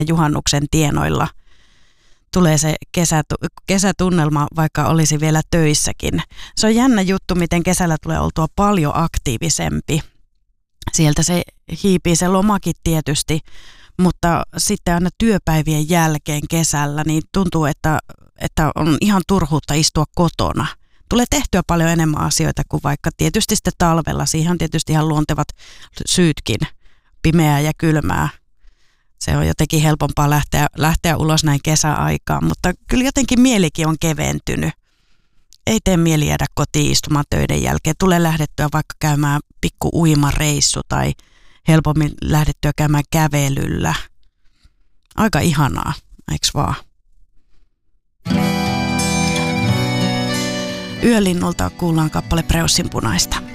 juhannuksen tienoilla tulee se kesätunnelma, vaikka olisi vielä töissäkin. Se on jännä juttu, miten kesällä tulee oltua paljon aktiivisempi. Sieltä se hiipii se lomakin tietysti, mutta sitten aina työpäivien jälkeen kesällä niin tuntuu, että on ihan turhuutta istua kotona. Tulee tehtyä paljon enemmän asioita kuin vaikka tietysti sitten talvella. Siihen on tietysti ihan luontevat syytkin, pimeää ja kylmää. Se on jotenkin helpompaa lähteä ulos näin kesäaikaan, mutta kyllä jotenkin mielikin on keventynyt. Ei tee mieli jäädä kotiin istumaan töiden jälkeen. Tulee lähdettyä vaikka käymään pikku uimareissu tai helpommin lähdettyä käymään kävelyllä. Aika ihanaa, eikö vaan? Yölinnulta kuullaan kappale Preussin punaista.